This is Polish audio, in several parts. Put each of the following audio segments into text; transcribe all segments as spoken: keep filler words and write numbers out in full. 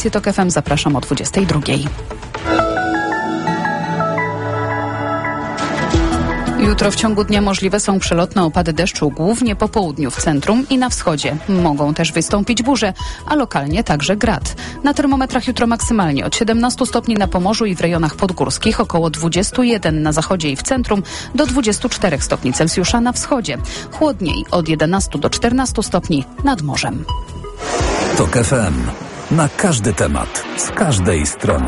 Tok F M zapraszam o dwudziestej drugiej. Jutro w ciągu dnia możliwe są przelotne opady deszczu, głównie po południu w centrum i na wschodzie. Mogą też wystąpić burze, a lokalnie także grad. Na termometrach jutro maksymalnie od siedemnastu stopni na Pomorzu i w rejonach podgórskich, około dwudziestu jeden na zachodzie i w centrum, do dwudziestu czterech stopni Celsjusza na wschodzie. Chłodniej od jedenastu do czternastu stopni nad morzem. Tok F M. Na każdy temat, z każdej strony.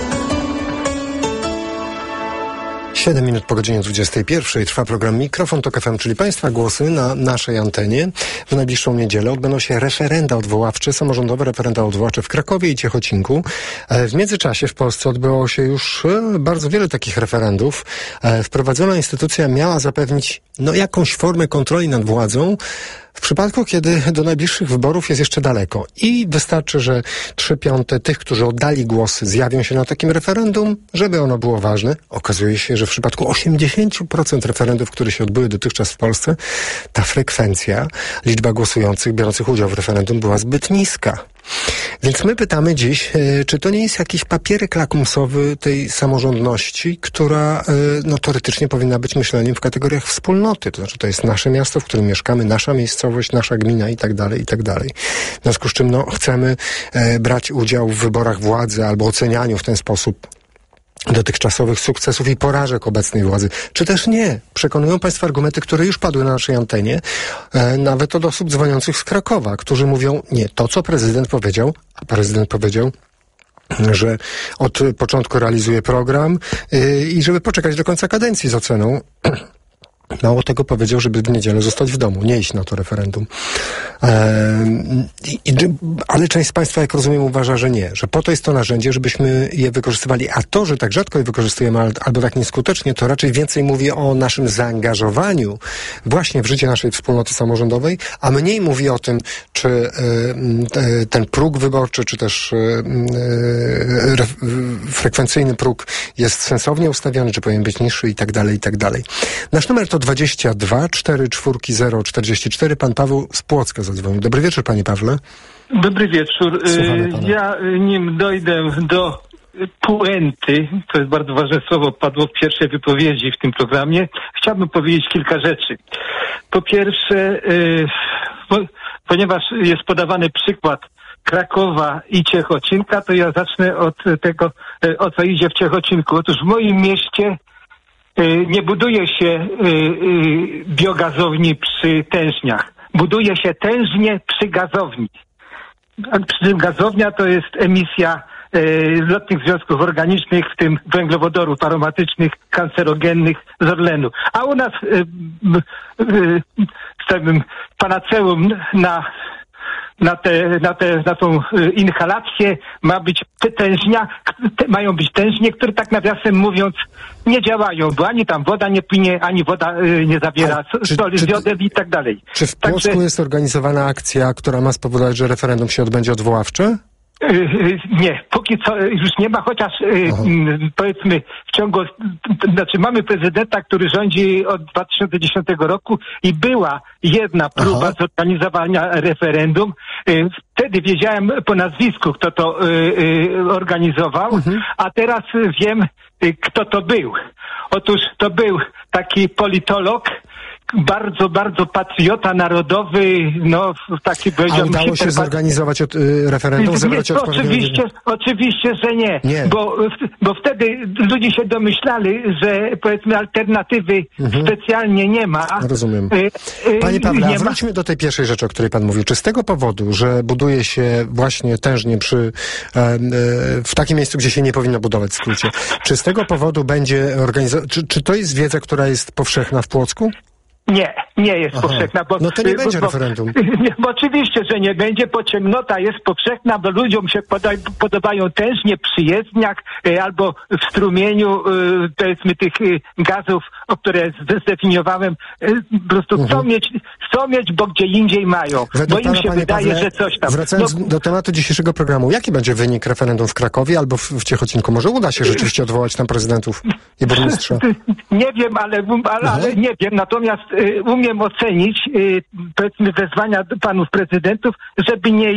siedem minut po godzinie dwudziestej pierwszej trwa program Mikrofon Tok F M, czyli Państwa głosy na naszej antenie. W najbliższą niedzielę odbędą się referenda odwoławcze, samorządowe referenda odwoławcze w Krakowie i Ciechocinku. W międzyczasie w Polsce odbyło się już bardzo wiele takich referendów. Wprowadzona instytucja miała zapewnić no, jakąś formę kontroli nad władzą, w przypadku, kiedy do najbliższych wyborów jest jeszcze daleko i wystarczy, że trzy piąte tych, którzy oddali głosy, zjawią się na takim referendum, żeby ono było ważne. Okazuje się, że w przypadku osiemdziesiąt procent referendów, które się odbyły dotychczas w Polsce, ta frekwencja, liczba głosujących, biorących udział w referendum była zbyt niska. Więc my pytamy dziś, czy to nie jest jakiś papierek lakmusowy tej samorządności, która no, teoretycznie powinna być myśleniem w kategoriach wspólnoty. To znaczy, to jest nasze miasto, w którym mieszkamy, nasza miejscowość, nasza gmina i tak dalej, i tak dalej. W związku z czym no, chcemy e, brać udział w wyborach władzy albo ocenianiu w ten sposób dotychczasowych sukcesów i porażek obecnej władzy. Czy też nie? Przekonują Państwa argumenty, które już padły na naszej antenie, e, nawet od osób dzwoniących z Krakowa, którzy mówią, nie, to co prezydent powiedział, a prezydent powiedział, że od początku realizuje program yy, i żeby poczekać do końca kadencji z oceną. Mało tego powiedział, żeby w niedzielę zostać w domu, nie iść na to referendum. Ehm, i, ale część z Państwa, jak rozumiem, uważa, że nie, że po to jest to narzędzie, żebyśmy je wykorzystywali. A to, że tak rzadko je wykorzystujemy albo tak nieskutecznie, to raczej więcej mówi o naszym zaangażowaniu właśnie w życie naszej wspólnoty samorządowej, a mniej mówi o tym, czy y, y, ten próg wyborczy, czy też y, y, frekwencyjny próg jest sensownie ustawiony, czy powinien być niższy i tak dalej, i tak dalej. Nasz numer to dwadzieścia dwa cztery cztery zero czterdzieści cztery. Pan Paweł z Płocka zadzwonił. Dobry wieczór, panie Pawle. Dobry wieczór. Ja, nim dojdę do puenty, to jest bardzo ważne słowo, padło w pierwszej wypowiedzi w tym programie, chciałbym powiedzieć kilka rzeczy. Po pierwsze, ponieważ jest podawany przykład Krakowa i Ciechocinka, to ja zacznę od tego, o co idzie w Ciechocinku. Otóż w moim mieście nie buduje się biogazowni przy tężniach. Buduje się tężnie przy gazowni. Przy tym gazownia to jest emisja lotnych związków organicznych, w tym węglowodorów aromatycznych, kancerogennych z Orlenu. A u nas z panaceum na na te, na te, na tą inhalację ma być te tężnia, te, mają być tężnie, które tak nawiasem mówiąc nie działają, bo ani tam woda nie płynie, ani woda y, nie zawiera soli z jodem i tak dalej. Czy w Płocku Także, jest organizowana akcja, która ma spowodować, że referendum się odbędzie odwoławcze? Nie, póki co już nie ma, chociaż Aha. powiedzmy w ciągu, znaczy mamy prezydenta, który rządzi od dwa tysiące dziesiątego roku i była jedna próba Aha. zorganizowania referendum. Wtedy wiedziałem po nazwisku, kto to organizował, mhm. a teraz wiem, kto to był. Otóż to był taki politolog, bardzo, bardzo patriota narodowy, no taki powiedział... A udało się zorganizować od, y, referendum, zebrać odpowiedzi? Oczywiście, oczywiście, że nie, nie. Bo, bo wtedy ludzie się domyślali, że powiedzmy alternatywy mhm. specjalnie nie ma. Rozumiem. Panie Pawle, a wróćmy do tej pierwszej rzeczy, o której pan mówił. Czy z tego powodu, że buduje się właśnie tężnie przy, e, e, w takim miejscu, gdzie się nie powinno budować w skrócie, czy z tego powodu będzie organizować... Czy, czy to jest wiedza, która jest powszechna w Płocku? Nie, nie jest Aha. powszechna. Bo, no to nie bo, będzie bo, referendum. Bo oczywiście, że nie będzie, bo ciemnota jest powszechna, bo ludziom się poda, podobają tężnie przy jezdniach e, albo w strumieniu e, powiedzmy tych e, gazów, o które zdefiniowałem. E, po prostu uh-huh. chcą mieć, chcą mieć, bo gdzie indziej mają. Według bo im pana, się wydaje, Pawle, że coś tam... Wracając no, do tematu dzisiejszego programu, jaki będzie wynik referendum w Krakowie albo w, w Ciechocinku? Może uda się rzeczywiście odwołać tam prezydentów i burmistrza? Nie wiem, ale, ale, ale nie wiem. Natomiast y, umiem ocenić y, powiedzmy wezwania panów prezydentów, żeby nie iść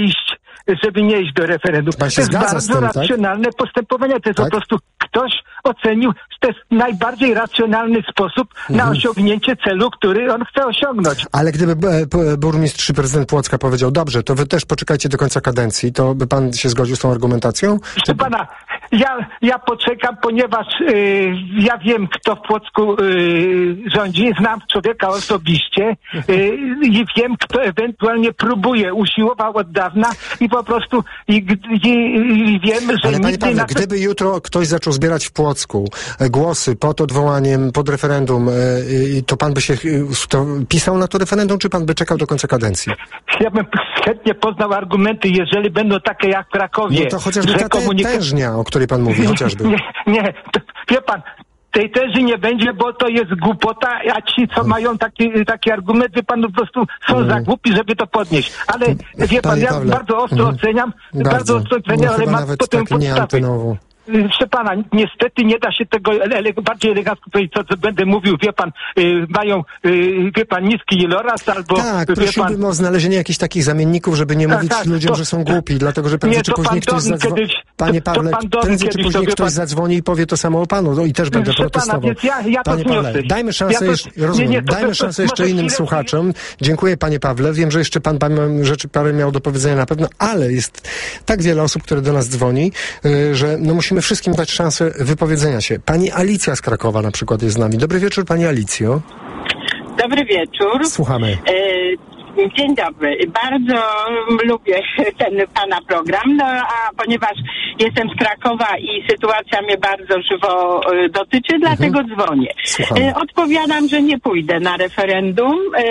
żeby nie iść do referendum. Pan się To jest zgadza bardzo z tym, tak? racjonalne postępowanie. To jest Tak? po prostu ktoś ocenił, że to jest najbardziej racjonalny sposób Mhm. na osiągnięcie celu, który on chce osiągnąć. Ale gdyby e, p- burmistrz czy prezydent Płocka powiedział, dobrze, to wy też poczekajcie do końca kadencji, to by pan się zgodził z tą argumentacją? Proszę pana, ja, ja poczekam, ponieważ y, ja wiem, kto w Płocku y, rządzi, znam człowieka osobiście y, i wiem, kto ewentualnie próbuje, usiłował od dawna i po prostu i, i, i wiem, że Ale panie nigdy Pawle, na to... gdyby jutro ktoś zaczął zbierać w Płocku e, głosy pod odwołaniem, pod referendum, e, e, to pan by się e, to pisał na to referendum, czy pan by czekał do końca kadencji? Ja bym chętnie poznał argumenty, jeżeli będą takie jak w Krakowie. No to chociażby że ta te- komunika- tężnia, o której pan mówi, chociażby. Nie, nie, to, wie pan, tej tezy nie będzie, bo to jest głupota, a ci, co mają taki, takie argumenty, pan po prostu są Mm. za głupi, żeby to podnieść. Ale wie pan, Panie ja Pawle, bardzo ostro mhm. oceniam, bardzo, Bardzo. ostro No oceniam, ale chyba ma nawet potem tak podstawy. nieantynowo. Proszę pana, niestety nie da się tego ele, ele, bardziej elegancko powiedzieć, co, co będę mówił, wie pan, y, mają, y, wie pan, niski iloraz, albo Tak, wie prosiłbym pan... o znalezienie jakichś takich zamienników, żeby nie Tak, mówić tak, ludziom, to- że są głupi, dlatego że prędzej Nie, czy to później pan ktoś Dorn zadzwoni. kiedyś- Panie to- to Pawle, pan Dorn prędzej czy kiedyś później to, wie ktoś pan- zadzwoni i powie to samo o panu, no i też będę Proszę pana, protestował. więc ja- ja to Panie Pawle, zniosę. dajmy szansę, Ja to- jeszcze, rozumiem, nie, nie, to- dajmy to- szansę to- jeszcze może innym chwilę- słuchaczom. Dziękuję panie Pawle, wiem, że jeszcze pan, pan rzeczy parę miał do powiedzenia na pewno, ale jest tak wiele osób, które do nas dzwoni, y, że no musimy wszystkim dać szansę wypowiedzenia się. Pani Alicja z Krakowa na przykład jest z nami. Dobry wieczór, pani Alicjo. Dobry wieczór. Słuchamy. E, Dzień dobry. Bardzo lubię ten pana program, no a ponieważ jestem z Krakowa i sytuacja mnie bardzo żywo e, dotyczy, dlatego dzwonię. Słuchamy. E, Odpowiadam, że nie pójdę na referendum. E,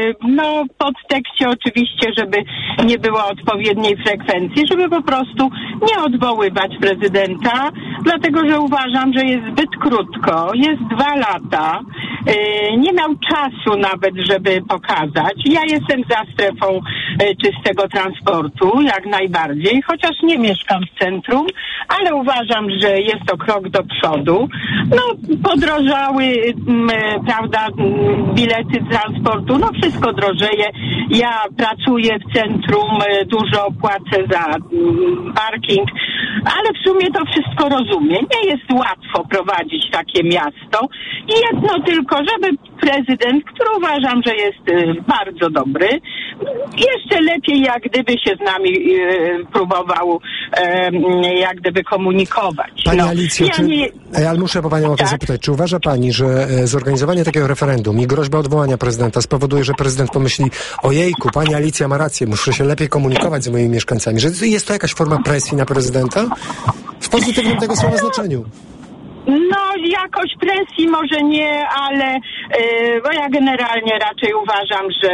No w podtekście oczywiście, żeby nie było odpowiedniej frekwencji, żeby po prostu nie odwoływać prezydenta, dlatego że uważam, że jest zbyt krótko, jest dwa lata, e, nie miał czasu nawet, żeby pokazać. Ja jestem za strefą e, czystego transportu, jak najbardziej, chociaż nie mieszkam w centrum, ale uważam, że jest to krok do przodu. No, podrożały, m, e, prawda, m, bilety transportu, no wszystko drożeje. Ja pracuję w centrum, e, dużo płacę za m, parking, ale w sumie to wszystko rozumiem. Nie jest łatwo prowadzić takie miasto i jedno tylko, żeby prezydent, który uważam, że jest e, bardzo dobry, jeszcze lepiej jak gdyby się z nami e, próbował e, jak gdyby komunikować. Pani No, Alicjo, ja czy, nie- Ej, ale muszę po panią o to Tak? zapytać. Czy uważa pani, że e, zorganizowanie takiego referendum i groźba odwołania prezydenta spowoduje, że prezydent pomyśli, ojejku, pani Alicja ma rację, muszę się lepiej komunikować z moimi mieszkańcami, że jest to jakaś forma presji na prezydenta? W pozytywnym tego słowa znaczeniu. No, jakoś presji może nie, ale e, bo ja generalnie raczej uważam, że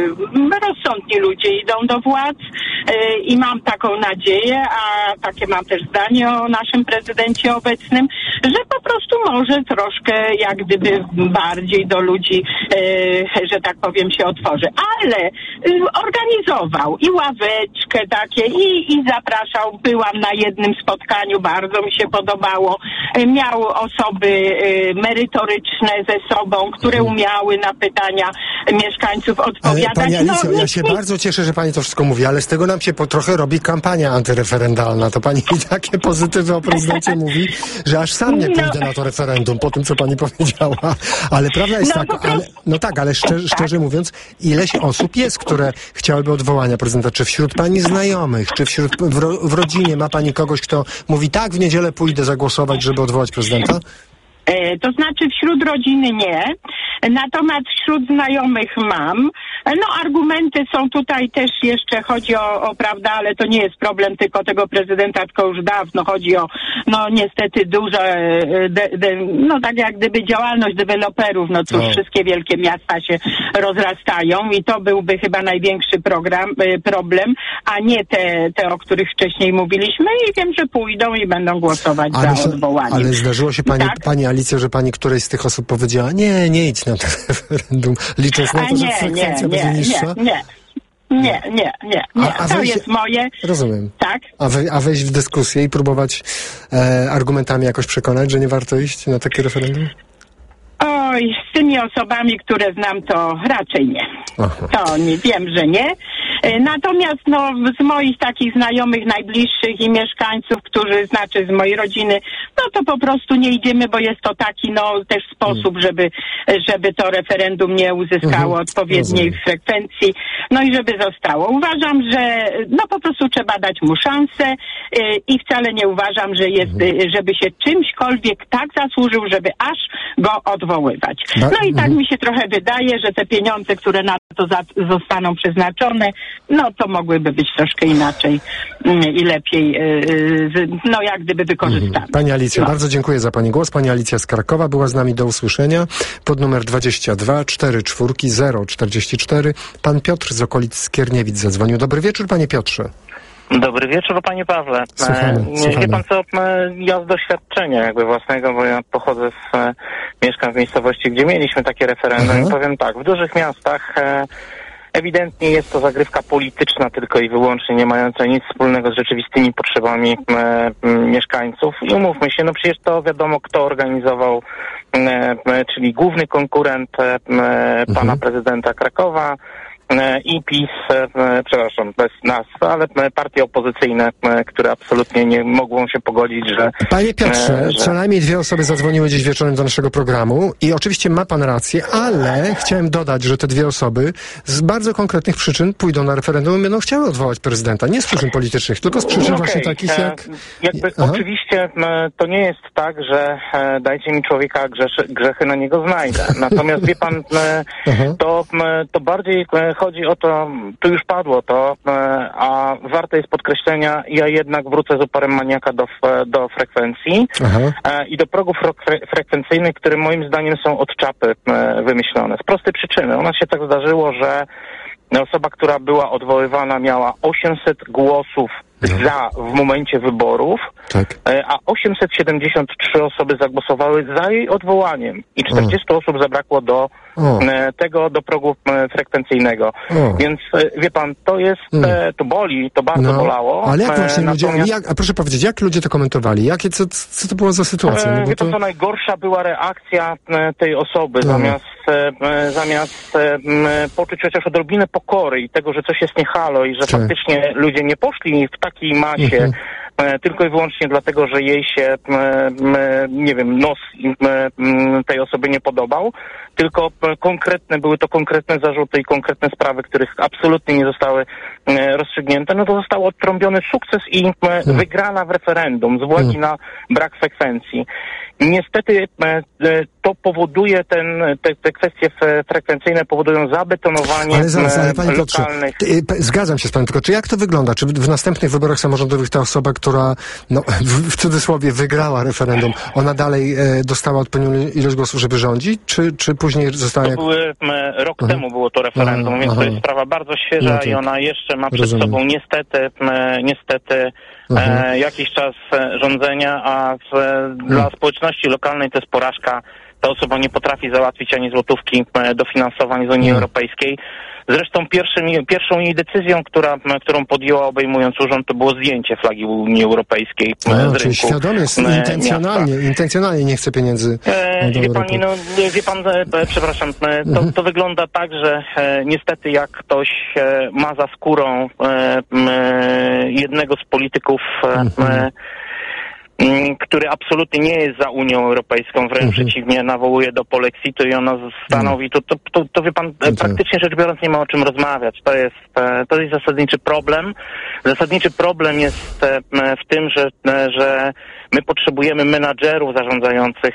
rozsądni ludzie idą do władz e, i mam taką nadzieję, a takie mam też zdanie o naszym prezydencie obecnym, że po prostu może troszkę jak gdyby bardziej do ludzi, e, że tak powiem, się otworzy. Ale e, organizował i ławeczkę takie i, i zapraszał. Byłam na jednym spotkaniu, bardzo mi się podobało. E, miał osoby y, merytoryczne ze sobą, które umiały na pytania mieszkańców Ale odpowiadać. pani Alicjo, no, ja się nie- bardzo cieszę, że pani to wszystko mówi, ale z tego nam się po trochę robi kampania antyreferendalna. To pani takie pozytywy o prezydencie mówi, że aż sam nie No. pójdę na to referendum po tym, co pani powiedziała. Ale prawda jest No, po tak, prostu- ale, no tak, ale szczerze, szczerze mówiąc, ileś osób jest, które chciałyby odwołania prezydenta? Czy wśród pani znajomych, czy wśród, w, ro, w rodzinie ma pani kogoś, kto mówi, tak, w niedzielę pójdę zagłosować, żeby odwołać prezydenta? E, To znaczy wśród rodziny nie, natomiast wśród znajomych mam. E, No argumenty są tutaj też jeszcze, chodzi o, o prawda, ale to nie jest problem tylko tego prezydenta, tylko już dawno chodzi o, no niestety duże, e, de, de, no tak jak gdyby działalność deweloperów, no cóż, No. wszystkie wielkie miasta się rozrastają i to byłby chyba największy program, e, problem, a nie te, te, o których wcześniej mówiliśmy i wiem, że pójdą i będą głosować Ale, za się- odwołaniem. ale zdarzyło się pani, Tak? pani Alicjo, że pani którejś z tych osób powiedziała, nie, nie idź na to referendum, licząc na A to, że nie, frekwencja nie, będzie nie, niższa? nie, nie. Nie, nie, nie, nie. A- a To weź- jest moje. Rozumiem. Tak? A, we, a wejść w dyskusję i próbować e, argumentami jakoś przekonać, że nie warto iść na takie referendum? O, oj, z tymi osobami, które znam, to raczej nie. Aha. To nie, wiem, że nie. Natomiast no, z moich takich znajomych, najbliższych i mieszkańców, którzy, znaczy z mojej rodziny, no to po prostu nie idziemy, bo jest to taki no też sposób, mm. żeby, żeby to referendum nie uzyskało mm-hmm. odpowiedniej Rozumiem. frekwencji, no i żeby zostało. Uważam, że no po prostu trzeba dać mu szansę yy, i wcale nie uważam, że jest, mm. żeby się czymśkolwiek tak zasłużył, żeby aż go odwoływać. No i tak mm. mi się trochę wydaje, że te pieniądze, które na to za, zostaną przeznaczone, no to mogłyby być troszkę inaczej i lepiej, no jak gdyby wykorzystane. Pani Alicjo, no. bardzo dziękuję za Pani głos. Pani Alicja z Krakowa była z nami. Do usłyszenia. Pod numer dwadzieścia dwa cztery cztery zero czterdzieści cztery. Pan Piotr z okolic Skierniewic zadzwonił. Dobry wieczór, Panie Piotrze. Dobry wieczór, Panie Pawle. Słuchamy, e, słuchamy. Wie pan co, ja z doświadczenia jakby własnego, bo ja pochodzę z, e, mieszkam w miejscowości, gdzie mieliśmy takie referendum. Aha. I powiem tak, w dużych miastach e, ewidentnie jest to zagrywka polityczna tylko i wyłącznie, nie mająca nic wspólnego z rzeczywistymi potrzebami e, e, mieszkańców. I umówmy się, no przecież to wiadomo, kto organizował, e, e, czyli główny konkurent e, e, pana mhm. prezydenta Krakowa, i PiS, e, przepraszam, bez nas, ale partie opozycyjne, e, które absolutnie nie mogą się pogodzić, że... Panie Piotrze, e, że... co najmniej dwie osoby zadzwoniły dziś wieczorem do naszego programu i oczywiście ma pan rację, ale chciałem dodać, że te dwie osoby z bardzo konkretnych przyczyn pójdą na referendum i będą chciały odwołać prezydenta. Nie z przyczyn politycznych, tylko z przyczyn okay. właśnie takich jak... E, jakby Aha. Oczywiście e, to nie jest tak, że e, dajcie mi człowieka, grzeszy, grzechy na niego znajdę. Natomiast wie pan, e, to, e, to bardziej... E, chodzi o to, tu już padło to, a warte jest podkreślenia, ja jednak wrócę z uporem maniaka do, do frekwencji Aha. i do progów frekwencyjnych, które moim zdaniem są od czapy wymyślone. Z prostej przyczyny. U nas się tak zdarzyło, że osoba, która była odwoływana, miała osiemset głosów za w momencie wyborów, tak. a osiemset siedemdziesiąt trzy osoby zagłosowały za jej odwołaniem i czterdzieści o. osób zabrakło do o. tego, do progu frekwencyjnego. O. Więc wie pan, to jest, hmm. to boli, to bardzo no. bolało. Ale jak właśnie Natomiast... ludzie, jak, a proszę powiedzieć, jak ludzie to komentowali? Jakie, co, co to była za sytuacja? No wie to... pan, to najgorsza była reakcja tej osoby, no. zamiast, zamiast poczuć chociaż odrobinę pokory i tego, że coś jest nie halo i że tak. faktycznie ludzie nie poszli w takiej masie, mhm. tylko i wyłącznie dlatego, że jej się, nie wiem, nos tej osoby nie podobał, tylko konkretne, były to konkretne zarzuty i konkretne sprawy, których absolutnie nie zostały rozstrzygnięte, no to został odtrąbiony sukces i wygrana w referendum z uwagi na brak frekwencji. Niestety to powoduje, ten, te, te kwestie frekwencyjne powodują zabetonowanie ale zaraz, ale panie Piotrze, lokalnych... Zgadzam się z panem, tylko czy jak to wygląda? Czy w następnych wyborach samorządowych ta osoba, która no, w, w cudzysłowie wygrała referendum, ona dalej e, dostała odpowiednią ilość głosów, żeby rządzić? Czy, czy później została... To jak... były, rok aha. temu było to referendum, aha, więc aha. to jest sprawa bardzo świeża no, tak. i ona jeszcze ma przed Rozumiem. sobą niestety, niestety e, jakiś czas rządzenia, a w, dla hmm. społeczności lokalnej to jest porażka. Ta osoba nie potrafi załatwić ani złotówki dofinansowań z Unii hmm. Europejskiej. Zresztą pierwszym, pierwszą jej decyzją, która, którą podjęła obejmując urząd, to było zdjęcie flagi Unii Europejskiej A, z rynku. Czyli świadomie, intencjonalnie, intencjonalnie nie chce pieniędzy. E, wie pani, no, wie pan, e, przepraszam, e, to, to wygląda tak, że e, niestety jak ktoś e, ma za skórą e, e, jednego z polityków e, który absolutnie nie jest za Unią Europejską, wręcz mhm. przeciwnie, nawołuje do polexitu i ona stanowi, to, to, to, to wie pan, mhm. praktycznie rzecz biorąc nie ma o czym rozmawiać. To jest, to jest zasadniczy problem. Zasadniczy problem jest w tym, że, że my potrzebujemy menadżerów zarządzających,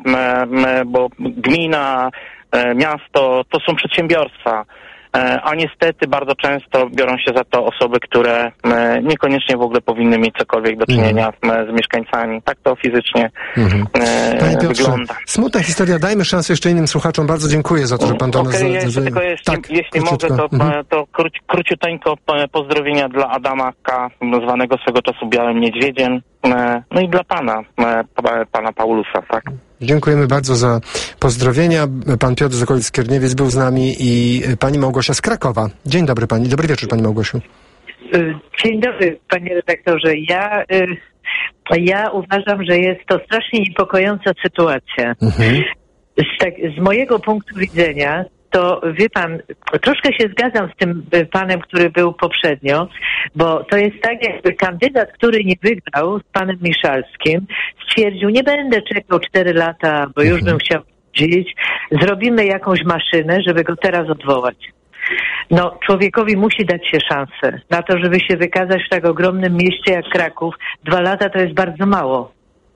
bo gmina, miasto to są przedsiębiorstwa. A niestety bardzo często biorą się za to osoby, które niekoniecznie w ogóle powinny mieć cokolwiek do czynienia mm. z mieszkańcami. Tak to fizycznie mm. Panie Piotrze, wygląda. Smutna historia. Dajmy szansę jeszcze innym słuchaczom. Bardzo dziękuję za to, że pan do nas... Okej, okay, jeszcze tylko jeśli, tak, jeśli mogę, to, mm. to króci, króciuteńko pozdrowienia dla Adama K., zwanego swego czasu Białym Niedźwiedziem. No i dla pana, pana Paulusa, tak? Dziękujemy bardzo za pozdrowienia. Pan Piotr z okolic Skierniewic był z nami i pani Małgosia z Krakowa. Dzień dobry pani. Dobry wieczór pani Małgosiu. Dzień dobry panie redaktorze. Ja, ja uważam, że jest to strasznie niepokojąca sytuacja. Mhm. z, tak, z mojego punktu widzenia, to wie pan, troszkę się zgadzam z tym panem, który był poprzednio, bo to jest tak, jakby kandydat, który nie wygrał z panem Miszalskim, stwierdził, nie będę czekał cztery lata, bo już bym chciał dzielić, zrobimy jakąś maszynę, żeby go teraz odwołać. No, człowiekowi musi dać się szansę na to, żeby się wykazać w tak ogromnym mieście jak Kraków. Dwa lata to jest bardzo mało.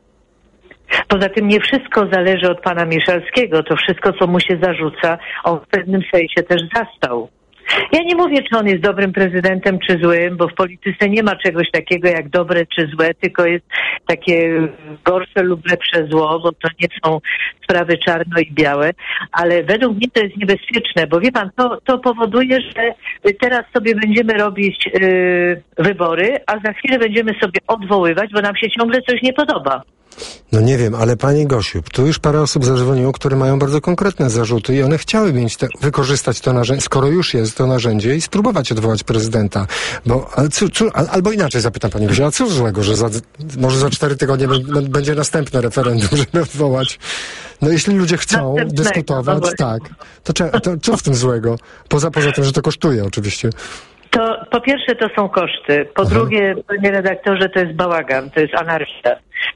Poza tym nie wszystko zależy od pana Miszalskiego. To wszystko, co mu się zarzuca, on w pewnym sensie też zastał. Ja nie mówię, czy on jest dobrym prezydentem, czy złym, bo w polityce nie ma czegoś takiego jak dobre czy złe, tylko jest takie gorsze lub lepsze zło, bo to nie są sprawy czarno i białe, ale według mnie to jest niebezpieczne, bo wie pan, to, to powoduje, że teraz sobie będziemy robić yy, wybory, a za chwilę będziemy sobie odwoływać, bo nam się ciągle coś nie podoba. No nie wiem, ale pani Gosiu, tu już parę osób zadzwoniło, które mają bardzo konkretne zarzuty i one chciały mieć te, wykorzystać to narzędzie, skoro już jest to narzędzie i spróbować odwołać prezydenta. Bo, ale co, co, albo inaczej zapytam pani Gosiu, a co złego, że za, może za cztery tygodnie b, będzie następne referendum, żeby odwołać? No jeśli ludzie chcą dyskutować, no tak, to, to, to co w tym złego? Poza, poza tym, że to kosztuje oczywiście. To po pierwsze to są koszty, po Aha. drugie, panie redaktorze, to jest bałagan, to jest anarchia.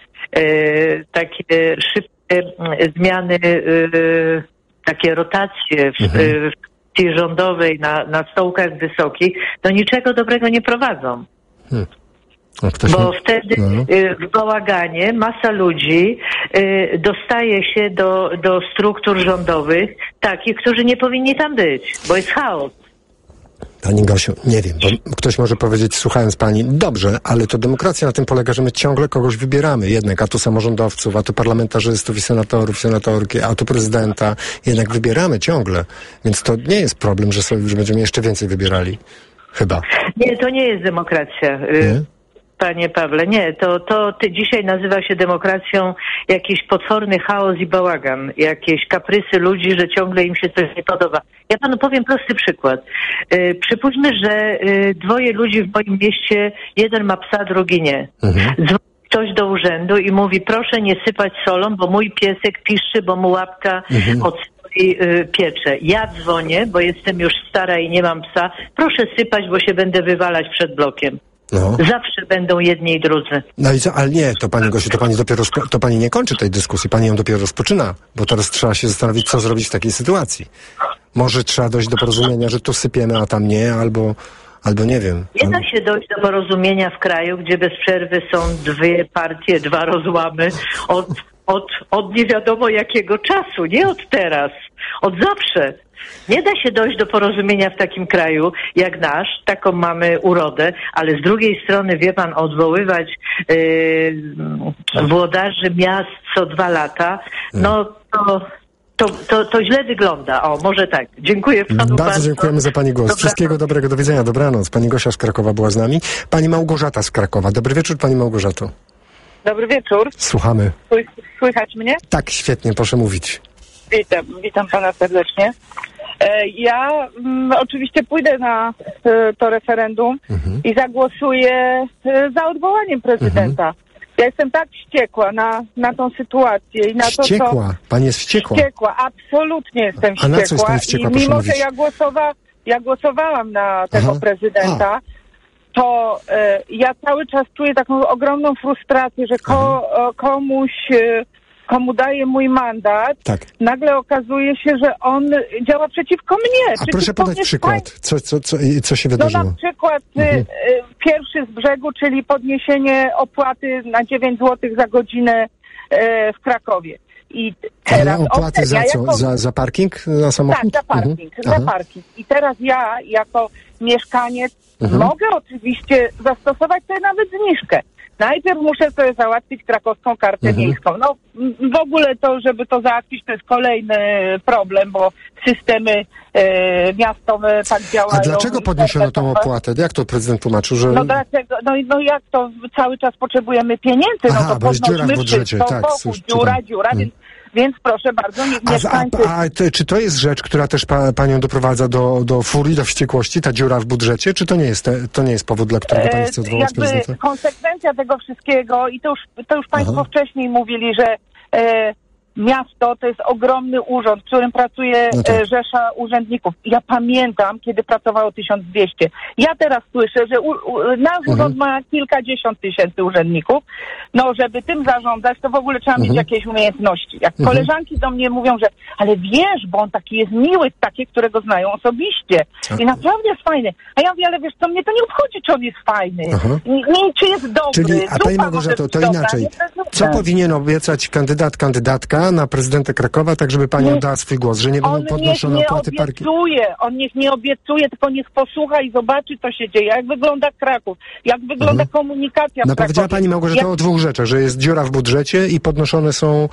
Yy, takie szybkie zmiany, yy, takie rotacje w, mhm. yy, w kwestii rządowej na, na stołkach wysokich do niczego dobrego nie prowadzą. Hmm. Bo wtedy no. yy, w bałaganie masa ludzi yy, dostaje się do, do struktur rządowych takich, którzy nie powinni tam być, bo jest chaos. Pani Gosiu, nie wiem, bo ktoś może powiedzieć, słuchając pani, dobrze, ale to demokracja na tym polega, że my ciągle kogoś wybieramy jednak, a tu samorządowców, a tu parlamentarzystów i senatorów, senatorki, a tu prezydenta, jednak wybieramy ciągle, więc to nie jest problem, że, sobie, że będziemy jeszcze więcej wybierali, chyba. Nie, to nie jest demokracja. Nie? Panie Pawle, nie, to, to ty dzisiaj nazywa się demokracją jakiś potworny chaos i bałagan, jakieś kaprysy ludzi, że ciągle im się coś nie podoba. Ja panu powiem prosty przykład. Yy, przypuśćmy, że yy, dwoje ludzi w moim mieście, jeden ma psa, drugi nie. Mhm. Dzwoni ktoś do urzędu i mówi, proszę nie sypać solą, bo mój piesek piszczy, bo mu łapka mhm. od yy, piecze. Ja dzwonię, bo jestem już stara i nie mam psa, proszę sypać, bo się będę wywalać przed blokiem. No. Zawsze będą jedni i drudzy. No i co, ale nie, to pani Gosiu, to pani dopiero, to pani nie kończy tej dyskusji, pani ją dopiero rozpoczyna, bo teraz trzeba się zastanowić, co zrobić w takiej sytuacji. Może trzeba dojść do porozumienia, że tu sypiemy, a tam nie, albo, albo nie wiem. Nie da się dojść do porozumienia w kraju, gdzie bez przerwy są dwie partie, dwa rozłamy od, od, od nie wiadomo jakiego czasu, nie od teraz, od zawsze. Nie da się dojść do porozumienia w takim kraju jak nasz, taką mamy urodę, ale z drugiej strony, wie pan, odwoływać yy, włodarzy miast co dwa lata, no to, to, to, to źle wygląda. O, może tak. Dziękuję panu bardzo. Bardzo dziękujemy za pani głos. Dobranoc. Wszystkiego dobrego, do widzenia, dobranoc. Pani Gosia z Krakowa była z nami. Pani Małgorzata z Krakowa. Dobry wieczór, pani Małgorzato. Dobry wieczór. Słuchamy. Słychać mnie? Tak, świetnie, proszę mówić. Witam, witam pana serdecznie. Ja m, oczywiście pójdę na e, to referendum mhm. i zagłosuję e, za odwołaniem prezydenta. Mhm. Ja jestem tak wściekła na, na tą sytuację i na wściekła? to, co... Wściekła? Pani jest wściekła? Wściekła, absolutnie jestem wściekła. A na co jest pani wściekła, I mimo, że ja, głosowa, ja głosowałam na tego Aha. prezydenta, A. to e, ja cały czas czuję taką ogromną frustrację, że ko, komuś... E, komu daje mój mandat, tak. nagle okazuje się, że on działa przeciwko mnie. A proszę podać przykład, co, co, co, co się wydarzyło? No na przykład mhm. y, pierwszy z brzegu, czyli podniesienie opłaty na dziewięć złotych za godzinę y, w Krakowie. I teraz Ale opłaty okay, za ja co? Jako... Za, za parking na samochód? Tak, za parking, mhm. za parking. I teraz ja jako mieszkaniec mhm. mogę oczywiście zastosować sobie nawet zniżkę. Najpierw muszę sobie załatwić krakowską kartę mhm. miejską. No w ogóle to, żeby to załatwić, to jest kolejny problem, bo systemy e, miastowe tak działają. A dlaczego podniesiono tą opłatę? Jak to prezydent tłumaczył, że... No dlaczego? No, no jak to cały czas potrzebujemy pieniędzy, Aha, no to bo jest dziura w budżecie, wszystko, tak. wokół, Cóż, dziura, dziura, hmm. więc Więc proszę bardzo, niech mieszkańcy... A, a, a to, czy to jest rzecz, która też pa, panią doprowadza do, do furii, do wściekłości, ta dziura w budżecie, czy to nie jest, te, to nie jest powód, dla którego pani chce odwołać Jakby prezydenta? Konsekwencja tego wszystkiego, i to już, to już państwo Aha. wcześniej mówili, że e, miasto to jest ogromny urząd, w którym pracuje No tak. e, rzesza urzędników. Ja pamiętam, kiedy pracowało tysiąc dwieście. Ja teraz słyszę, że u, u, nasz Mhm. urząd ma kilkadziesiąt tysięcy urzędników. No, żeby tym zarządzać, to w ogóle trzeba Mhm. mieć jakieś umiejętności. Jak Mhm. koleżanki do mnie mówią, że ale wiesz, bo on taki jest miły, takie, którego znają osobiście. I naprawdę jest fajny. A ja mówię, ale wiesz co, mnie to nie obchodzi, czy on jest fajny. Aha. Nie, nie czy jest dobry. Czyli, a pani Zupa Małgorzato, może to być dobra, inaczej. nie, to jest Co dobre. powinien obiecać kandydat, kandydatka na prezydenta Krakowa, tak żeby pani Nie. oddała swój głos, że nie będą On niech podnoszone nie opłaty parki? obiecuje, on niech nie obiecuje, tylko niech posłucha i zobaczy, co się dzieje, jak wygląda Kraków, jak wygląda Mhm. komunikacja w No powiedziała Krakowie. pani Małgorzata Jak- o dwóch rzeczach, że jest dziura w budżecie i podnoszone są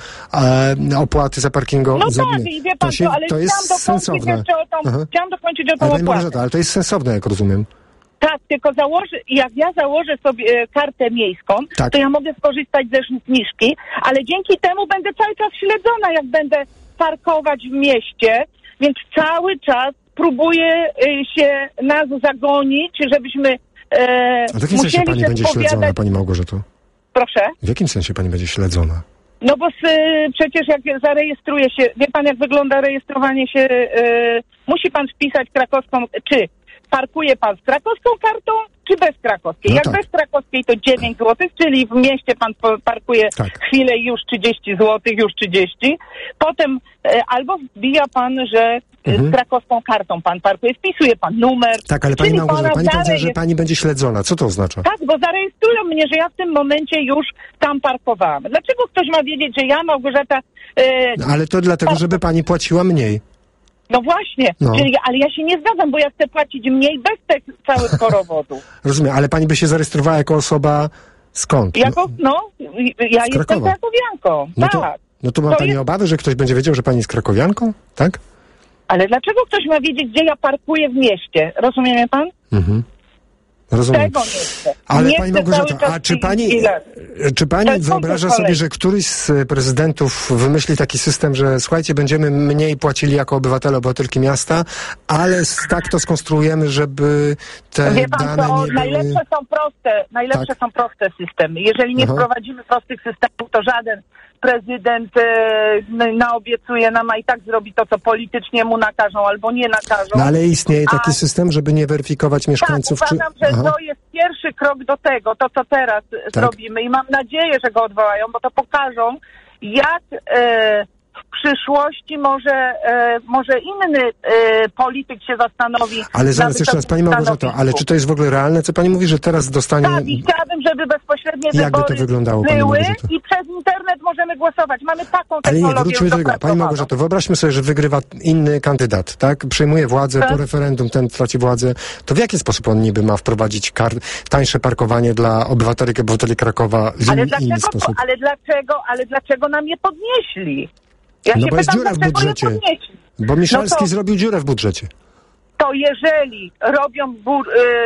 e, opłaty za parkingo. No za tak, i wie pan to, się, co, ale to chciałam jest dokończyć sensowne. jeszcze o tą, Aha. chciałam dokończyć o tą Ale pani opłatę. Małgorzata, ale to jest sensowne, jak rozumiem. Tak, tylko założy, jak ja założę sobie e, kartę miejską, Tak. to ja mogę skorzystać ze zniżki, ale dzięki temu będę cały czas śledzona, jak będę parkować w mieście, więc cały czas próbuję e, się nas zagonić, żebyśmy e, A w jakim sensie musieli pani się będzie śledzona, spowiadać. pani Małgorzato? Proszę? W jakim sensie pani będzie śledzona? No bo z, y, przecież jak zarejestruje się, wie pan jak wygląda rejestrowanie się, y, musi pan wpisać krakowską, czy parkuje pan z krakowską kartą, czy bez krakowskiej. No jak tak. bez krakowskiej to dziewięć złotych, czyli w mieście pan po- parkuje Tak. chwilę i już trzydzieści złotych, już trzydzieści. Potem y, albo wbija pan, że y, Mhm. z krakowską kartą pan parkuje, wpisuje pan numer. Tak, ale pani czyli Małgorzata, pana pani powiedziała, że zarejestr- pani będzie śledzona. Co to oznacza? Tak, bo zarejestrują mnie, że ja w tym momencie już tam parkowałam. Dlaczego ktoś ma wiedzieć, że ja, Małgorzata... E, No, ale to dlatego, żeby pani płaciła mniej. no właśnie, No. czyli, ale ja się nie zgadzam, bo ja chcę płacić mniej bez tych całych korowodów. Rozumiem, ale pani by się zarejestrowała jako osoba skąd? Jako, no, ja jestem Krakowa. krakowianką, No to, tak. no to ma To pani jest- obawy, że ktoś będzie wiedział, że pani jest krakowianką? Tak? Ale dlaczego ktoś ma wiedzieć, gdzie ja parkuję w mieście? Rozumie mnie pan? Mhm. Rozumiem. Tego nie chcę. Ale nie pani chcę Małgorzato, cały czas a czy i- pani, ile? czy To pani jest wyobraża konkurs sobie, kolei. że któryś z prezydentów wymyśli taki system, że słuchajcie, będziemy mniej płacili jako obywatele, obywatelki miasta, ale s- tak to skonstruujemy, żeby te Wie pan dane co, nie najlepsze były... są proste, najlepsze Tak. są proste systemy. Jeżeli nie Aha. wprowadzimy prostych systemów, to żaden prezydent e, n- naobiecuje nam, a i tak zrobi to, co politycznie mu nakażą albo nie nakażą. No ale istnieje taki A- system, żeby nie weryfikować Tak, mieszkańców? uważam, czy... że Aha. to jest pierwszy krok do tego, to co teraz e, Tak. zrobimy i mam nadzieję, że go odwołają, bo to pokażą, jak e, w przyszłości może, e, może inny e, polityk się zastanowi. Ale na zaraz jeszcze raz, wysokim pani Małgorzato, stanowisku. ale czy to jest w ogóle realne, co pani mówi, że teraz dostanie... Tak, i chciałabym, żeby bezpośrednie Jakby to wybory wyglądało, pani były Małgorzato? i przez internet możemy głosować. Mamy taką Ale nie, technologię wróćmy do tego. Pani dopracowaną. Małgorzato, wyobraźmy sobie, że wygrywa inny kandydat, tak? Przejmuje władzę Tak. po referendum, ten traci władzę. To w jaki sposób on niby ma wprowadzić kar- tańsze parkowanie dla obywatelek i obywateli Krakowa w Ale in, inny dlaczego, sposób? ale dlaczego, ale dlaczego nam je podnieśli? Ja No się bo jest pytam, dziura w dlaczego je budżecie. podnieśli? Bo Miszalski no to- zrobił dziurę w budżecie. To jeżeli robią, bur,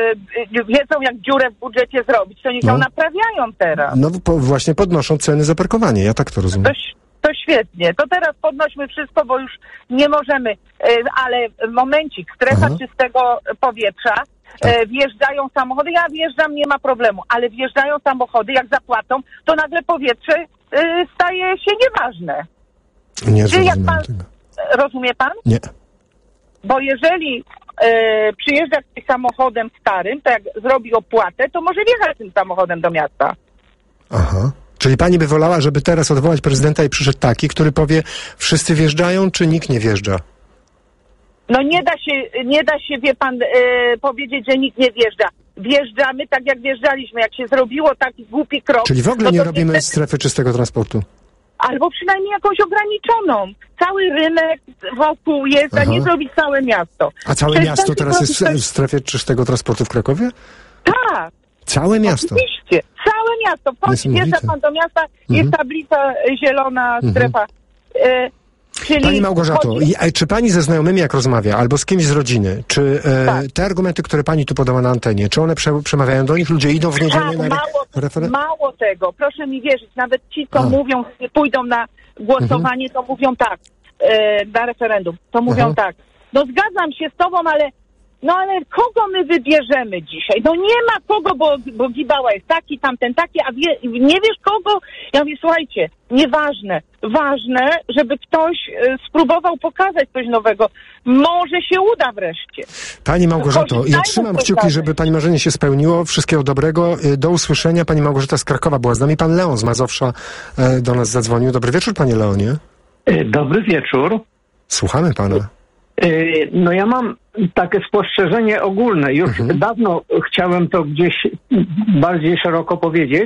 y, y, wiedzą jak dziurę w budżecie zrobić, to niech ją No. naprawiają teraz. No po, właśnie podnoszą ceny za parkowanie, ja tak to rozumiem. To, ś- to świetnie. To teraz podnośmy wszystko, bo już nie możemy. Y, ale momencik, strefa Aha. czystego powietrza, Tak. y, wjeżdżają samochody. Ja wjeżdżam, nie ma problemu, ale wjeżdżają samochody, jak zapłacą, to nagle powietrze y, staje się nieważne. Nie Czy jak zrozumiałem pan, tego. rozumie pan? Nie. Bo jeżeli e, przyjeżdża ktoś samochodem starym, to jak zrobi opłatę, to może wjechać tym samochodem do miasta. Aha. Czyli pani by wolała, żeby teraz odwołać prezydenta i przyszedł taki, który powie, wszyscy wjeżdżają, czy nikt nie wjeżdża? No nie da się, nie da się, wie pan, e, powiedzieć, że nikt nie wjeżdża. Wjeżdżamy tak, jak wjeżdżaliśmy. Jak się zrobiło taki głupi krok... Czyli w ogóle no nie to robimy niestety- strefy czystego transportu. Albo przynajmniej jakąś ograniczoną. Cały rynek wokół jest, a Aha. nie zrobić całe miasto. A całe Przestańcie miasto teraz jest robić w, w strefie czystego transportu w Krakowie? coś- Tak. Całe miasto. Oczywiście, całe miasto. Wchodzi, Niesamowite. wjeżdża pan do miasta, Mhm. jest tablica e, zielona, strefa. E, czyli Pani Małgorzato, chodzi- i- a czy pani ze znajomymi jak rozmawia, albo z kimś z rodziny, czy e, Tak. te argumenty, które pani tu podała na antenie, czy one prze, przemawiają do nich? Ludzie idą w niedzielę Tak, na re, mało, referen- mało tego. Proszę mi wierzyć, nawet ci, co A. mówią, pójdą na głosowanie, to mówią tak, e, na referendum, to mówią Aha. tak. No zgadzam się z tobą, ale No ale kogo my wybierzemy dzisiaj? No nie ma kogo, bo, bo Gibała jest taki, tamten taki, a wie, nie wiesz kogo? Ja mówię, słuchajcie, nieważne. Ważne, żeby ktoś y, spróbował pokazać coś nowego. Może się uda wreszcie. Pani Małgorzato, ja trzymam kciuki, żeby pani marzenie się spełniło. Wszystkiego dobrego. Do usłyszenia. Pani Małgorzata z Krakowa była z nami. Pan Leon z Mazowsza e, do nas zadzwonił. Dobry wieczór, panie Leonie. Dobry wieczór. Słuchamy pana. No ja mam takie spostrzeżenie ogólne. Już mhm. dawno chciałem to gdzieś bardziej szeroko powiedzieć,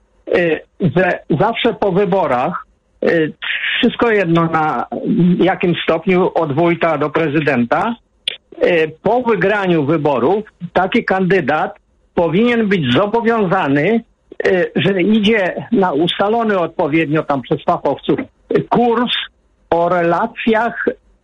że zawsze po wyborach, wszystko jedno na jakim stopniu, od wójta do prezydenta, po wygraniu wyborów taki kandydat powinien być zobowiązany, że idzie na ustalony odpowiednio tam przez fachowców kurs o relacjach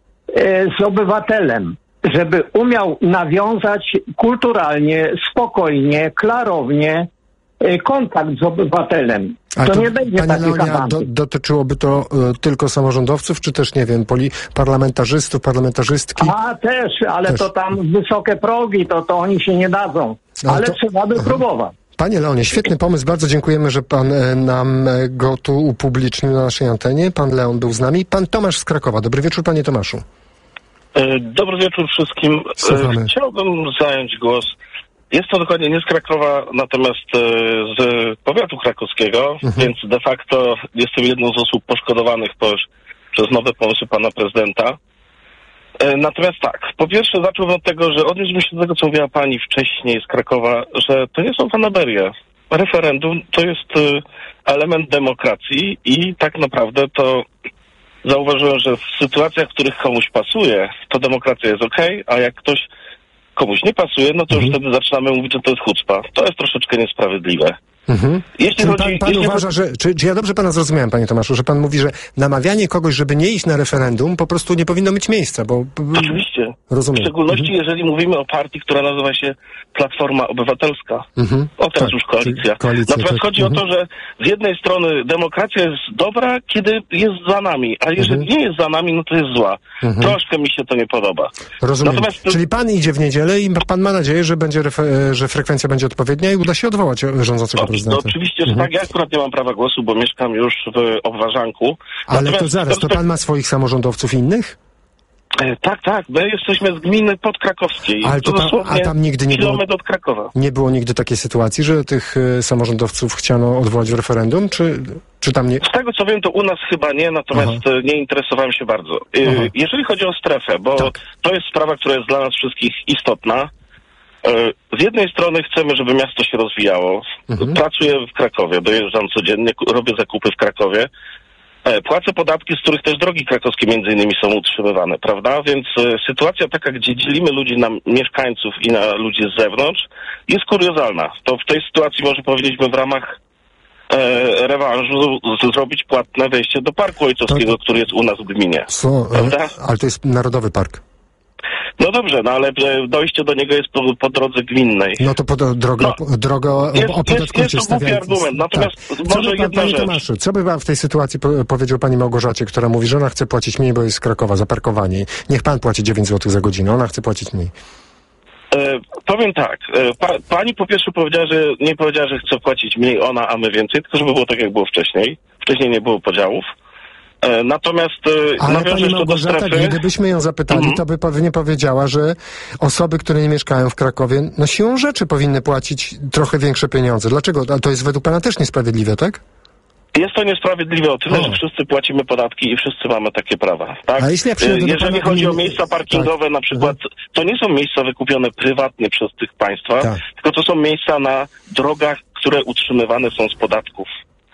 z obywatelem, żeby umiał nawiązać kulturalnie, spokojnie, klarownie kontakt z obywatelem. Ale to, to nie będzie Panie takich Leonie, do, dotyczyłoby to y, tylko samorządowców, czy też, nie wiem, poli, parlamentarzystów, parlamentarzystki? A też, ale też. to tam wysokie progi, to, to oni się nie dadzą. Ale Ale to... trzeba by Aha. próbować. Panie Leonie, świetny pomysł, bardzo dziękujemy, że pan e, nam e, go tu upublicznił na naszej antenie. Pan Leon był z nami. Pan Tomasz z Krakowa. Dobry wieczór, panie Tomaszu. Dobry wieczór wszystkim. Słuchamy. Chciałbym zająć głos. Jest to dokładnie nie z Krakowa, natomiast z powiatu krakowskiego, mhm. więc de facto jestem jedną z osób poszkodowanych też przez nowe pomysły pana prezydenta. Natomiast tak, po pierwsze zacząłbym od tego, że odniósłbym się do tego, co mówiła pani wcześniej z Krakowa, że to nie są fanaberie. Referendum to jest element demokracji i tak naprawdę to zauważyłem, że w sytuacjach, w których komuś pasuje, to demokracja jest okej, a jak ktoś komuś nie pasuje, no to już mhm. wtedy zaczynamy mówić, że to jest chucpa. To jest troszeczkę niesprawiedliwe. Mhm. Jeśli Czyli chodzi, pan, pan jeśli uważa, chodzi... że... Czy, czy ja dobrze pana zrozumiałem, panie Tomaszu, że pan mówi, że namawianie kogoś, żeby nie iść na referendum, po prostu nie powinno mieć miejsca, bo... Oczywiście. Rozumiem. W szczególności, mhm. jeżeli mówimy o partii, która nazywa się Platforma Obywatelska. Mhm. O, teraz tak, już koalicja. koalicja Natomiast tak. chodzi mhm. o to, że z jednej strony demokracja jest dobra, kiedy jest za nami, a jeżeli mhm. nie jest za nami, no to jest zła. Mhm. Troszkę mi się to nie podoba. Rozumiem. Natomiast... Czyli pan idzie w niedzielę i pan ma nadzieję, że będzie refe- że frekwencja będzie odpowiednia i uda się odwołać rządzącego o, prezydenta. No, oczywiście, że mhm. tak. Ja akurat nie mam prawa głosu, bo mieszkam już w Obwarzanku. Ale Natomiast to zaraz, to pan ma swoich samorządowców innych? E, tak, tak. My jesteśmy z gminy podkrakowskiej. Ale to tam, a tam nigdy nie było, od Krakowa. Nie było nigdy takiej sytuacji, że tych y, samorządowców chciano odwołać w referendum, czy, czy tam nie? Z tego co wiem, to u nas chyba nie, natomiast Aha. nie interesowałem się bardzo. Y, jeżeli chodzi o strefę, bo tak. to jest sprawa, która jest dla nas wszystkich istotna. Z jednej strony chcemy, żeby miasto się rozwijało. Mhm. Pracuję w Krakowie, dojeżdżam codziennie, robię zakupy w Krakowie. Płacę podatki, z których też drogi krakowskie między innymi są utrzymywane, prawda? Więc e, sytuacja taka, gdzie dzielimy ludzi na mieszkańców i na ludzi z zewnątrz, jest kuriozalna. To w tej sytuacji może powinniśmy w ramach e, rewanżu z, zrobić płatne wejście do Parku Ojcowskiego, to... który jest u nas w gminie. Co? E, ale to jest Narodowy Park. No dobrze, no ale dojście do niego jest po, po drodze gminnej. No to po droga, no, droga opodatkujcie jest, jest to głupi argument, natomiast tak. może by, jedna Panie rzecz. Tomaszu, co by pan w tej sytuacji po, powiedział pani Małgorzacie, która mówi, że ona chce płacić mniej, bo jest z Krakowa za parkowanie. Niech pan płaci dziewięć złotych za godzinę, ona chce płacić mniej. E, powiem tak, e, pa, pani po pierwsze powiedziała, że nie powiedziała, że chce płacić mniej ona, a my więcej, tylko żeby było tak, jak było wcześniej. Wcześniej nie było podziałów. Natomiast ale pani Małgorzata, gdybyśmy ją zapytali, mm. to by pewnie powiedziała, że osoby, które nie mieszkają w Krakowie, no siłą rzeczy powinny płacić trochę większe pieniądze. Dlaczego? A to jest według pana też niesprawiedliwe, tak? Jest to niesprawiedliwe o tyle, o. że wszyscy płacimy podatki i wszyscy mamy takie prawa. Tak? A jeśli ja Jeżeli pana... chodzi o miejsca parkingowe tak. na przykład, to nie są miejsca wykupione prywatnie przez tych państwa, tak. tylko to są miejsca na drogach, które utrzymywane są z podatków.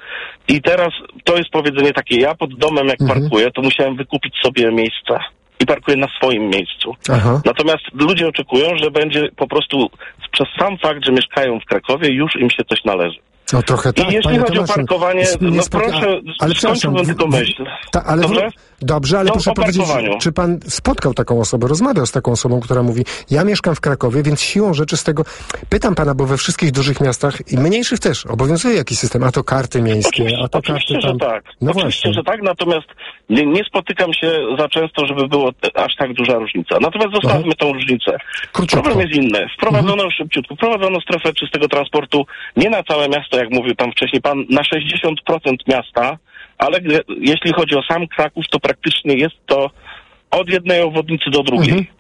I teraz to jest powiedzenie takie, ja pod domem jak mhm. parkuję, to musiałem wykupić sobie miejsca i parkuję na swoim miejscu. Aha. Natomiast ludzie oczekują, że będzie po prostu przez sam fakt, że mieszkają w Krakowie, już im się coś należy. No trochę tak, I jeśli chodzi Tomaszu, o parkowanie, no proszę, ale skończyłbym tylko myśl. Ta, ale Dobrze? Dobrze, ale no, proszę powiedzieć, czy pan spotkał taką osobę, rozmawiał z taką osobą, która mówi, ja mieszkam w Krakowie, więc siłą rzeczy z tego... Pytam pana, bo we wszystkich dużych miastach i mniejszych też obowiązuje jakiś system, a to karty miejskie, oczywiście, a to oczywiście, karty tam... że tak. No oczywiście, właśnie. że tak, natomiast nie, nie spotykam się za często, żeby było aż tak duża różnica. Natomiast zostawmy Aha. tą różnicę. Króciutko. Problem jest inny. Wprowadzono mhm. szybciutko, wprowadzono strefę czystego transportu nie na całe miasto, jak mówił tam wcześniej pan, na sześćdziesiąt procent miasta, ale jeśli chodzi o sam Kraków, to praktycznie jest to od jednej obwodnicy do drugiej. Mhm.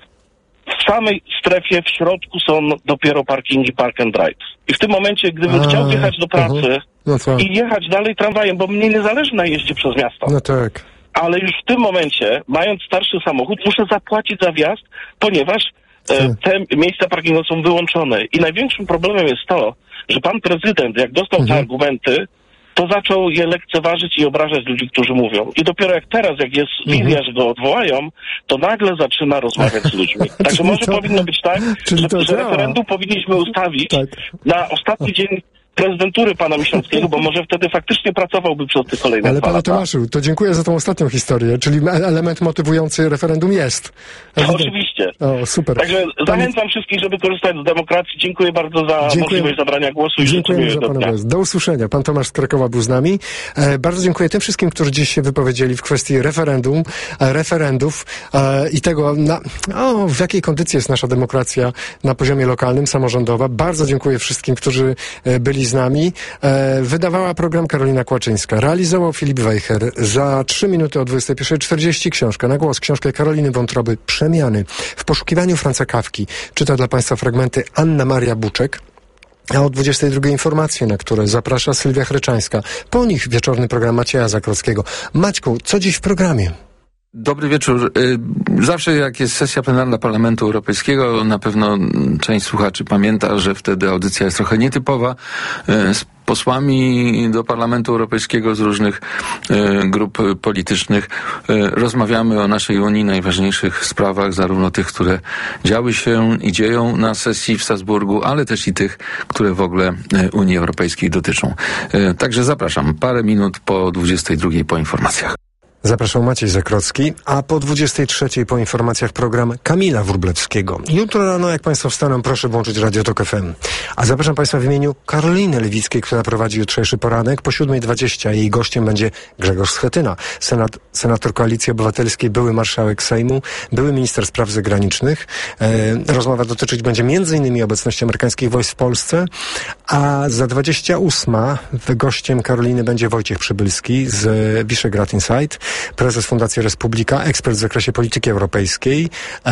W samej strefie w środku są dopiero parkingi park and ride. I w tym momencie, gdybym A, chciał jechać do pracy uh-huh. no i jechać dalej tramwajem, bo mnie nie zależy na jeździe przez miasto. No tak. Ale już w tym momencie, mając starszy samochód, muszę zapłacić za wjazd, ponieważ e, te miejsca parkingowe są wyłączone. I największym problemem jest to, że pan prezydent, jak dostał uh-huh. te argumenty, to zaczął je lekceważyć i obrażać ludzi, którzy mówią. I dopiero jak teraz, jak jest wizja, mm-hmm. że go odwołają, to nagle zaczyna rozmawiać z ludźmi. Także może to, powinno być tak, że, że referendum powinniśmy ustawić tak. na ostatni dzień prezydentury pana Miszalskiego, bo może wtedy faktycznie pracowałby przez te kolejne Ale dwa panie lata. Tomaszu, to dziękuję za tą ostatnią historię, czyli element motywujący referendum jest. Oczywiście. O, super. Także zachęcam wszystkich, żeby korzystać z demokracji. Dziękuję bardzo za dziękuję. możliwość zabrania głosu i dziękuję za pana głos. Do usłyszenia. Pan Tomasz z Krakowa był z nami. E, bardzo dziękuję tym wszystkim, którzy dziś się wypowiedzieli w kwestii referendum, e, referendów e, i tego, na, o, w jakiej kondycji jest nasza demokracja na poziomie lokalnym, samorządowa. Bardzo dziękuję wszystkim, którzy e, byli z nami. E, wydawała program Karolina Kłaczyńska. Realizował Filip Wejher. Za trzy minuty o dwudziestej pierwszej czterdzieści książka na głos. Książkę Karoliny Wątroby Przemiany. W poszukiwaniu Franza Kafki. Czyta dla państwa fragmenty Anna Maria Buczek. A o dwudziestej drugiej informacje, na które zaprasza Sylwia Chryczańska. Po nich wieczorny program Macieja Zakrockiego. Maćku, co dziś w programie? Dobry wieczór. Zawsze jak jest sesja plenarna Parlamentu Europejskiego, na pewno część słuchaczy pamięta, że wtedy audycja jest trochę nietypowa. Z posłami do Parlamentu Europejskiego z różnych grup politycznych rozmawiamy o naszej Unii, najważniejszych sprawach, zarówno tych, które działy się i dzieją na sesji w Strasburgu, ale też i tych, które w ogóle Unii Europejskiej dotyczą. Także zapraszam. Parę minut po dwudziestej drugiej po informacjach. Zapraszał Maciej Zakrocki, a po dwudziestej trzeciej po informacjach program Kamila Wróblewskiego. Jutro rano, jak państwo wstaną, proszę włączyć Radio Tok F M. A zapraszam państwa w imieniu Karoliny Lewickiej, która prowadzi jutrzejszy poranek. Po siódmej dwadzieścia jej gościem będzie Grzegorz Schetyna, senat, senator Koalicji Obywatelskiej, były marszałek Sejmu, były minister spraw zagranicznych. E, rozmowa dotyczyć będzie między innymi obecności amerykańskich wojsk w Polsce, a za dwadzieścia ósma gościem Karoliny będzie Wojciech Przybylski z Visegrad Insight, prezes Fundacji Republika, ekspert w zakresie polityki europejskiej.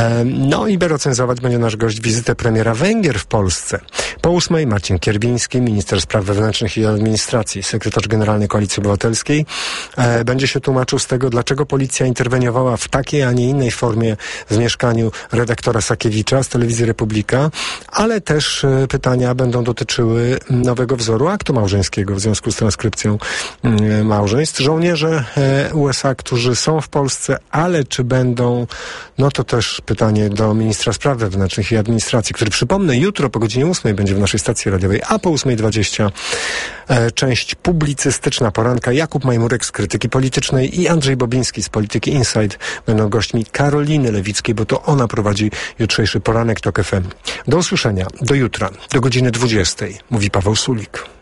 No i recenzować będzie nasz gość wizytę premiera Węgier w Polsce. Po ósmej Marcin Kierwiński, minister spraw wewnętrznych i administracji, sekretarz generalny Koalicji Obywatelskiej, będzie się tłumaczył z tego, dlaczego policja interweniowała w takiej, a nie innej formie w mieszkaniu redaktora Sakiewicza z Telewizji Republika, ale też pytania będą dotyczyły nowego wzoru aktu małżeńskiego w związku z transkrypcją małżeństw. Żołnierze U S A, którzy są w Polsce, ale czy będą, no to też pytanie do ministra spraw wewnętrznych i administracji, który, przypomnę, jutro po godzinie ósmej będzie w naszej stacji radiowej, a po ósmej dwadzieścia e, część publicystyczna poranka. Jakub Majmurek z Krytyki Politycznej i Andrzej Bobiński z Polityki Insight będą gośćmi Karoliny Lewickiej, bo to ona prowadzi jutrzejszy poranek Tok F M. Do usłyszenia, do jutra, do godziny dwudziestej, mówi Paweł Sulik.